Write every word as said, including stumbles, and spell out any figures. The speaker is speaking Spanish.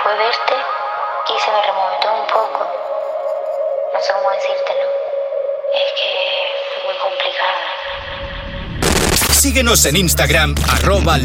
fue verte y se me removió un poco. No sé cómo decírtelo. Es que es muy complicado. Síguenos en Instagram, arroba